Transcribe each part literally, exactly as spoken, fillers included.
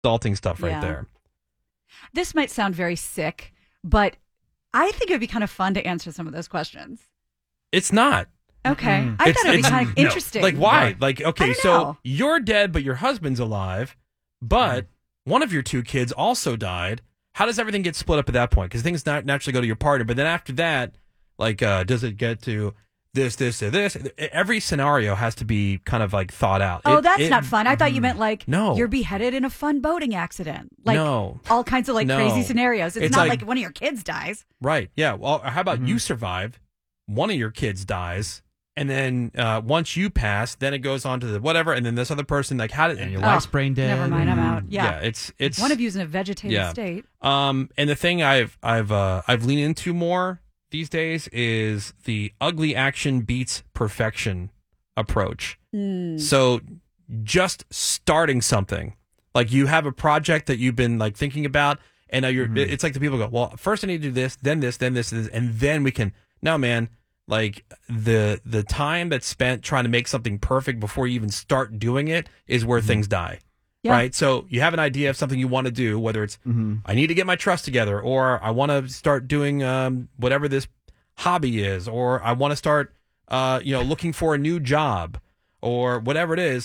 Adulting stuff right Yeah. there. This might sound very sick, but I think it would be kind of fun to answer some of those questions. It's not. Okay. Mm-mm. I It's- thought it would be it's- kind of no. interesting. Like, why? Right. Like, I okay, don't so know. you're dead, but your husband's alive, but one of your two kids also died. How does everything get split up at that point? Because things not naturally go to your partner, but then after that, like, uh, does it get to this, this, or this? Every scenario has to be kind of like thought out. Oh, It- that's it- not fun. I thought you meant like No. you're beheaded in a fun boating accident. Like No. all kinds of like No. crazy scenarios. It's, It's not like- like, one of your kids dies. Right. Yeah. Well, how about Mhm. you survive? One of your kids dies. And then uh, once you pass, then it goes on to the whatever. And then this other person, like, how did And your Oh, wife's brain dead. Never mind, I'm out. Yeah. Yeah. it's, it's, One of you's in a vegetative yeah. state. Um, and the thing I've I've uh, I've leaned into more these days is the ugly action beats perfection approach. Mm. So just starting something, like you have a project that you've been like thinking about, and now you're Mhm. it's like the people go, well, first I need to do this, then this, then this, and this, and then we can. No, man, like the the time that's spent trying to make something perfect before you even start doing it is where things die. Yeah. Right. So you have an idea of something you want to do, whether it's Mm-hmm. I need to get my trust together, or I want to start doing um, whatever this hobby is, or I want to start, uh, you know, looking for a new job, or whatever it is.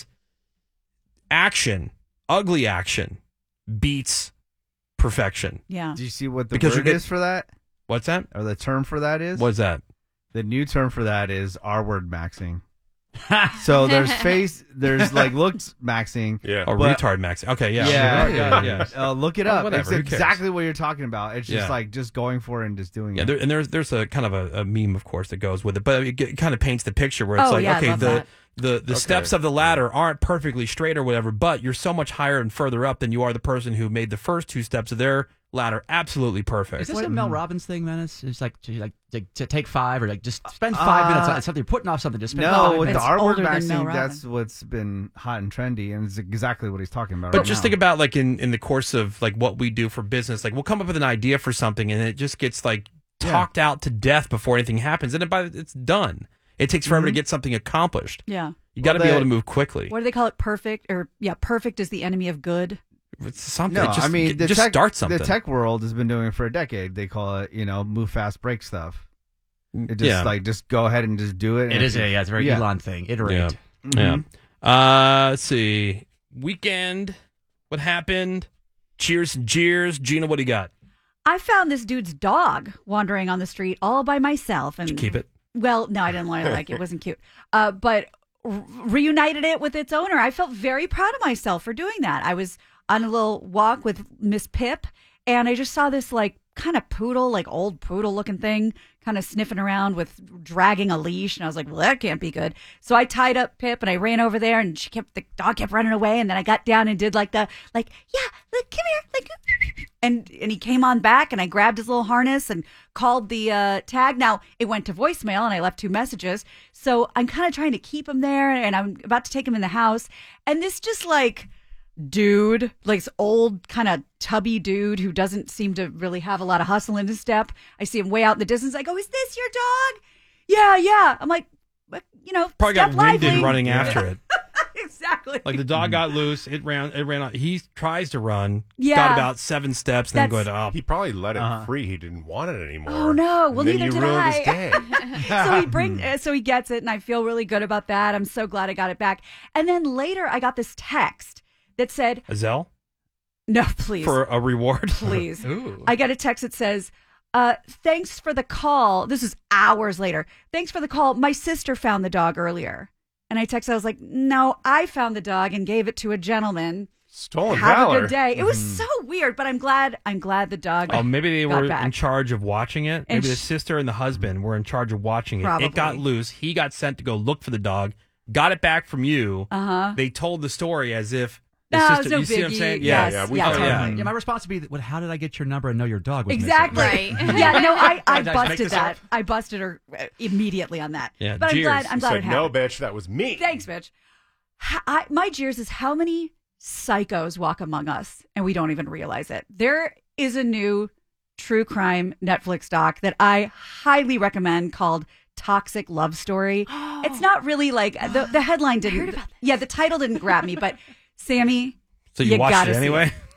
Action, ugly action, beats perfection. Yeah. Do you see what the Because you word get- is for that? What's that? Or the term for that is? What's that? The new term for that is R word maxing. So there's face, there's like looks maxing. Yeah. A But- retard max. Okay, yeah, Yeah, yeah, yeah. Uh, look it Oh, up. whatever, It's who cares? exactly what you're talking about. It's just Yeah. like just going for it and just doing Yeah, it. there, and there's there's a kind of a, a meme, of course, that goes with it, but it, get- it kind of paints the picture where it's Oh, like, yeah, I okay, love the that. the the Okay. steps of the ladder aren't perfectly straight or whatever, but you're so much higher and further up than you are the person who made the first two steps of their ladder absolutely perfect. Is this a Mel Robbins thing, Menace? It's like to, like to, to take five or like just spend five Uh, minutes on something. You're putting off something. Just spend No, five with the minutes. R word older than Mel maxing, Robbins. that's what's been hot and trendy, and it's exactly what he's talking about. But right just now. think about like in, in the course of like what we do for business, like we'll come up with an idea for something and it just gets like Yeah. talked out to death before anything happens, and it, by it's done. It takes forever to get something accomplished. Yeah. You got to Well, be able the- to move quickly. What do they call it? Perfect or yeah, perfect is the enemy of good. It's something. No, just, I mean, the just tech, start something. The tech world has been doing it for a decade. They call it, you know, move fast, break stuff. It just yeah. like just go ahead and just do it. It and is if a you- yeah, it's a very yeah. Elon thing. Iterate. Yeah. Mhm. Yeah. Uh, let's see. Weekend. What happened? Cheers and jeers. Gina, what do you got? I found this dude's dog wandering on the street all by myself, and Did you keep it? Well, no, I didn't want to like it. Wasn't cute. Uh, but r- reunited it with its owner. I felt very proud of myself for doing that. I was on a little walk with Miss Pip, and I just saw this like kind of poodle, like old poodle looking thing, kind of sniffing around with dragging a leash. And I was like, well, that can't be good. So I tied up Pip and I ran over there, and she kept, the dog kept running away. And then I got down and did like the, like, yeah, look, come here. Like, and, and he came on back, and I grabbed his little harness and called the uh, tag. Now it went to voicemail, and I left two messages. So I'm kind of trying to keep him there, and I'm about to take him in the house. And this just like, dude, like this old kind of tubby dude who doesn't seem to really have a lot of hustle in his step. I see him way out in the distance. I go, is this your dog? Yeah, yeah. I'm like, "But, you know, Probably step got winded lively." running after it. Exactly. Like the dog got loose. It ran. It ran out. He tries to run. Yeah. Got about seven steps, and then That's- going up. He probably let it Uh-huh. free. He didn't want it anymore. Oh, no. Well, and then neither you did ruined I. his day. so he bring, uh, so he gets it, and I feel really good about that. I'm so glad I got it back. And then later, I got this text that said, A Zelle "No, please, for a reward. please." Ooh. I got a text that says, uh, "Thanks for the call." This is hours later. "Thanks for the call. My sister found the dog earlier." And I texted, I was like, "No, I found the dog and gave it to a gentleman. Stolen Have valor. a good day." It was so weird, but I'm glad. I'm glad the dog. Oh, maybe they got were back. in charge of watching it. And Maybe the sh- sister and the husband were in charge of watching it. It got Probably. loose. He got sent to go look for the dog. Got it back from you. Uh huh. They told the story as if the No, sister. it's no you see what I'm biggie. saying? Yes, yeah, we yeah, found it. totally. Yeah, my response would be, well, how did I get your number and know your dog was Exactly. missing? Right. Yeah, no, I, I Did I just make busted this that. up? I busted her uh, immediately on that. Yeah, but I'm jeers. glad. I'm He glad said, it no, happened. bitch, that was me. Thanks, bitch. H- I, my jeers is how many psychos walk among us and we don't even realize it. There is a new true crime Netflix doc that I highly recommend called Toxic Love Story. It's not really like the the headline didn't. heard about this. Yeah, the title didn't grab me, but Sammy, So you, You watched gotta it see anyway? it.